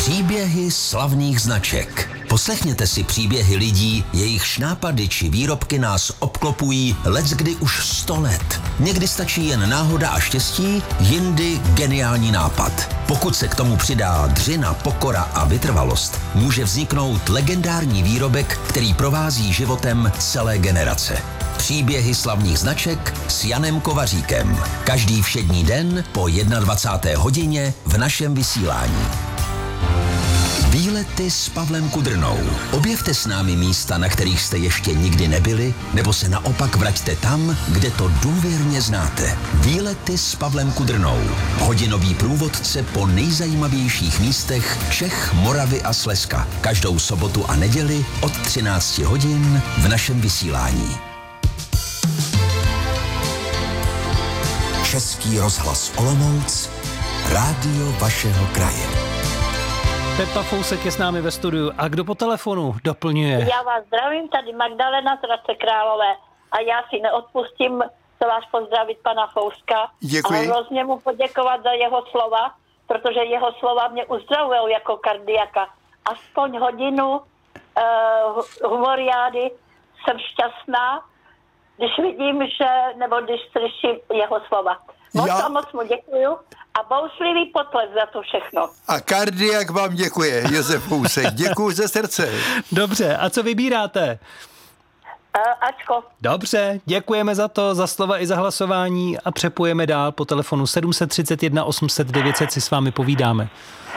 Příběhy slavných značek. Poslechněte si příběhy lidí, jejichž nápady či výrobky nás obklopují leckdy už 100 let. Někdy stačí jen náhoda a štěstí, jindy geniální nápad. Pokud se k tomu přidá dřina, pokora a vytrvalost, může vzniknout legendární výrobek, který provází životem celé generace. Příběhy slavných značek s Janem Kovaříkem. Každý všední den po 21. hodině v našem vysílání. Výlety s Pavlem Kudrnou. Objevte s námi místa, na kterých jste ještě nikdy nebyli, nebo se naopak vraťte tam, kde to důvěrně znáte. Výlety s Pavlem Kudrnou. Hodinový průvodce po nejzajímavějších místech Čech, Moravy a Slezska. Každou sobotu a neděli od 13 hodin v našem vysílání. Český rozhlas Olomouc, rádio vašeho kraje. Pepa Fousek je s námi ve studiu. A kdo po telefonu doplňuje? Já vás zdravím, tady Magdalena z Hradce Králové. A já si neodpustím se vás pozdravit pana Fouska. Děkuji. A hrozně mu poděkovat za jeho slova, protože jeho slova mě uzdravují jako kardiaka. Aspoň hodinu humoriády jsem šťastná, když vidím, nebo když slyším jeho slova. Moc mu děkuju a bouslivý potlesk za to všechno. A kardiak vám děkuje, Josef Fousek. Děkuju ze srdce. Dobře, a co vybíráte? Ačko. Dobře, děkujeme za to, za slova i za hlasování a přepojeme dál po telefonu 731 800 900 si s vámi povídáme.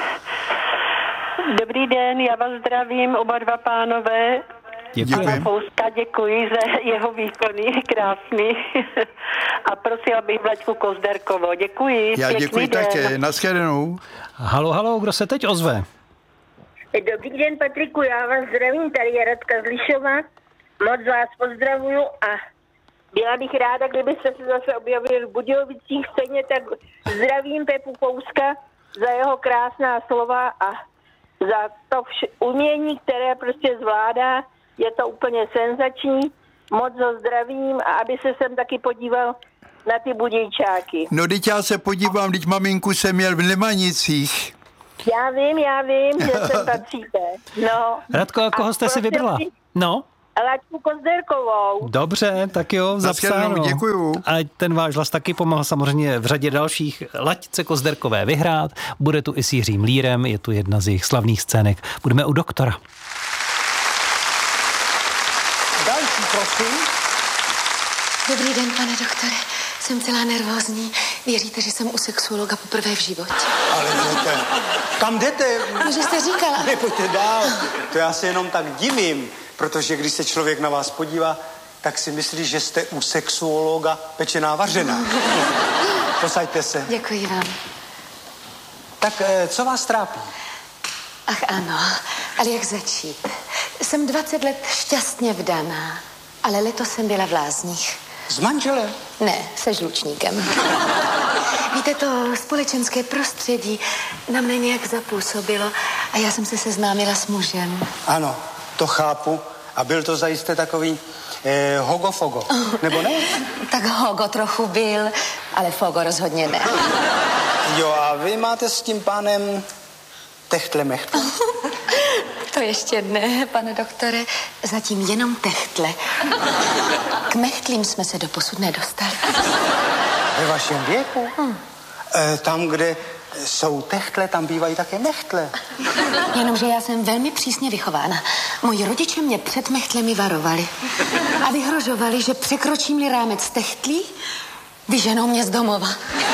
Dobrý den, já vás zdravím, oba dva pánové. Děkujeme. Pana Fouska děkuji za jeho výkony, krásný. A prosila bych Vlaďku Kozderkovou. Děkuji. Já děkuji den. také. Naschledanou. Halo, kdo se teď ozve? Dobrý den, Patriku, já vás zdravím, tady je Radka z Lišova. Moc vás pozdravuju a byla bych ráda, kdybyste se zase objevili v Budějovicích. Stejně tak zdravím Pepu Fouska za jeho krásná slova a za to umění, které prostě zvládá. Je to úplně senzační. Moc ho zdravím a aby se sem taky podíval na ty Budějčáky. No, teď já se podívám, teď maminku jsem měl v Nemanicích. Já vím, že sem patříte. No. Radko, a koho jste si vybrala? No? Laďku Kozderkovou. Dobře, tak jo, zapsáno. Děkuju. A ten váš hlas taky pomohl samozřejmě v řadě dalších Laďce Kozderkové vyhrát. Bude tu i s Jiřím Lírem, je tu jedna z jejich slavných scének. Budeme u doktora. Další, prosím. Dobrý den, pane doktore. Jsem celá nervózní. Věříte, že jsem u sexuologa poprvé v životě? Ale jdete. Kam jdete? No, že jste říkala. Nepojďte dál. To já se jenom tak divím, protože když se člověk na vás podívá, tak si myslí, že jste u sexuologa pečená vařená. Posaďte se. Děkuji vám. Tak co vás trápí? Ach ano, ale jak začít? Jsem 20 let šťastně vdaná, ale letos jsem byla v lázních. S manželem? Ne, se žlučníkem. Víte, to společenské prostředí na mě nějak zapůsobilo a já jsem se seznámila s mužem. Ano, to chápu. A byl to zajisté takový hogo-fogo, nebo ne? Tak hogo trochu byl, ale fogo rozhodně ne. Jo, a vy máte s tím pánem techtle-mechtle? To ještě ne, pane doktore, zatím jenom techtle. K mechtlím jsme se doposud nedostali. Ve vašem věku? Tam, kde jsou techtle, tam bývají také mechtle. Jenomže já jsem velmi přísně vychována. Moji rodiče mě před mechtlemi varovali a vyhrožovali, že překročím-li rámec techtlí, vyženou mě z domova.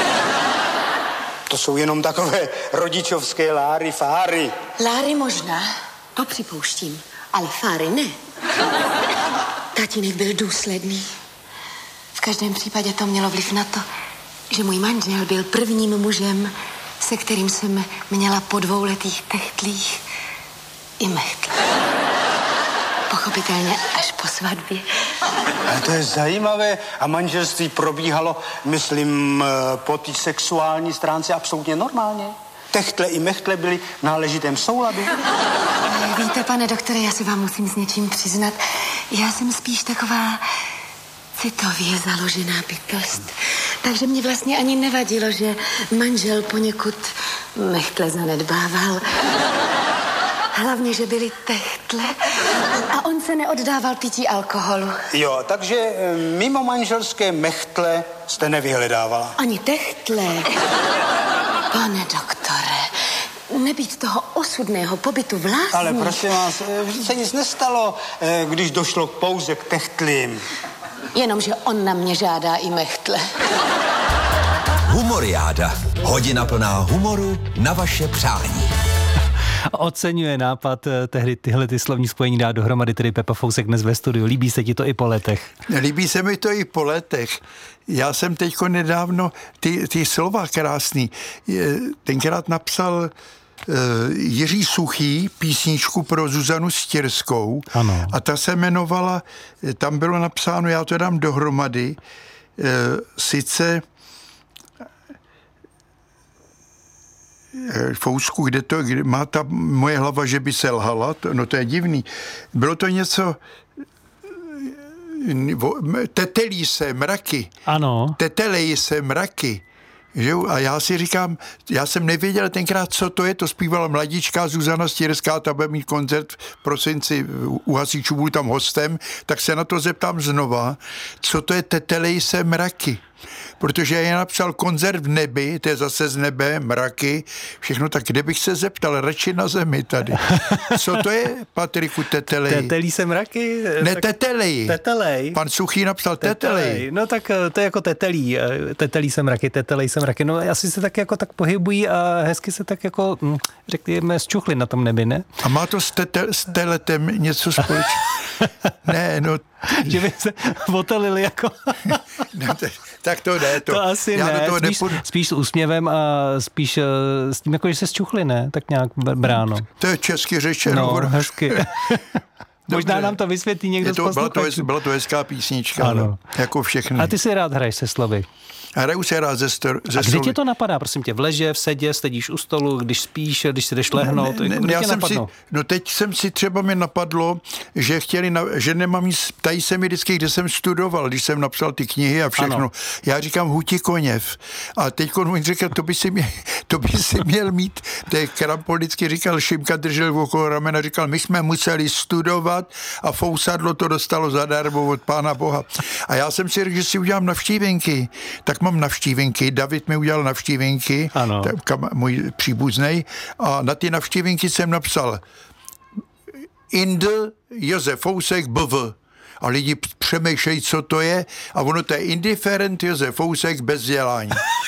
To jsou jenom takové rodičovské láry, fáry. Láry možná, to připouštím, ale fáry ne. Tatínek byl důsledný. V každém případě to mělo vliv na to, že můj manžel byl prvním mužem, se kterým jsem měla po 2letých techtlích i mechtl. Pochopitelně až po svatbě. Ale to je zajímavé. A manželství probíhalo, myslím, po té sexuální stránce absolutně normálně. Techtle i mechtle byly v náležitém souladu. Víte, pane doktore, já se vám musím s něčím přiznat. Já jsem spíš taková citově založená bytost. Takže mě vlastně ani nevadilo, že manžel poněkud Mechtle zanedbával. Hlavně, že byli techtle a on se neoddával pití alkoholu. Jo, takže mimo manželské mechtle jste nevyhledávala. Ani techtle. Pane doktore, nebýt toho osudného pobytu v lázních. Ale prosím vás, se nic nestalo, když došlo pouze k techtlím. Jenomže on na mě žádá i mechtle. Humoriáda. Hodina plná humoru na vaše přání. Oceňuje nápad tehdy tyhle ty slovní spojení dát dohromady, tedy Pepa Fousek dnes ve studiu. Líbí se ti to i po letech? Líbí se mi to i po letech. Já jsem teďko nedávno ty slova krásný. Tenkrát napsal Jiří Suchý písničku pro Zuzanu Stěrskou. Ano. A ta se jmenovala, tam bylo napsáno, já to dám dohromady, sice Fousku, kde má ta moje hlava, že by se lhala, no to je divný. Bylo to něco, tetelí se mraky. Ano. Tetelejí se mraky. Že? A já si říkám, já jsem nevěděl tenkrát, co to je, to zpívala mladíčka Zuzana Stěrská, ta bude mít koncert v prosinci u hasičů, budu tam hostem, tak se na to zeptám znova, co to je tetelejí se mraky. Protože já napsal koncert v nebi, to je zase z nebe, mraky, všechno, tak kde bych se zeptal, radši na zemi tady. Co to je, Patriku, tetelej? Tetelí se mraky? Ne, tetelej. Tetelej. Pan Suchý napsal tetelej. No tak to je jako tetelí. Tetelí se mraky, tetelej se mraky. No asi se tak jako tak pohybují a hezky se tak jako, řekněme, zčuchli na tom nebi, ne? A má to s teletem něco společného? Ne, no. Že by se otelili jako... No, tak to ne. To asi já ne, do toho spíš s úsměvem a spíš s tím, jako že se zčuchli, ne? Tak nějak bráno. To je česky řečeno. No, hezky. Možná nám to vysvětlí někdo z posluchačů. Byla to hezká písnička, ano. No, jako všechny. A ty si rád hraješ se slovy? Hraju se rád ze slovy. A kdy tě to napadá, prosím tě? V leže, v sedě, sedíš u stolu, když spíš, když si jdeš lehnout? Já jsem si, no teď jsem si třeba mi napadlo, že že nemám nic, ptají se mi vždycky, kde jsem studoval, když jsem napsal ty knihy a všechno. Ano. Já říkám Hutikoněv. A teď on mi řekl, to by si měl mít, to je Krampol vždycky říkal, Šimka držel okolo ramena, říkal, my jsme museli studovat a Fousadlo to dostalo zadarmo od Pána Boha. A já jsem si řekl, že si udělám navštívenky. Tak mám navštívenky, David mi udělal navštívenky, můj příbuznej, a na ty navštívenky jsem napsal Inde Josef Fousek BV. A lidi přemýšlejí, co to je, a ono to je indiferent Josef Fousek bez vzdělání.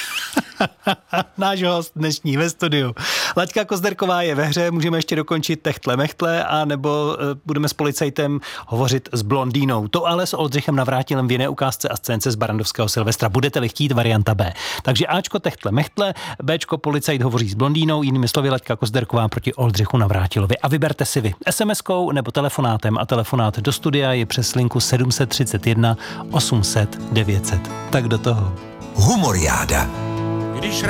Náš host dnešní ve studiu. Laďka Kozderková je ve hře, můžeme ještě dokončit Techtle Mechtle, a nebo budeme s policajtem hovořit s blondýnou. To ale s Oldřichem Navrátilem v jiné ukázce a scénce z Barrandovského Silvestra. Budete-li chtít, varianta B. Takže Ačko Techtle Mechtle, Bčko policajt hovoří s blondýnou, jinými slovy Laďka Kozderková proti Oldřichu Navrátilovi. A vyberte si vy SMS-kou nebo telefonátem, a telefonát do studia je přes linku 731 800 900. Tak do toho. Humoriáda.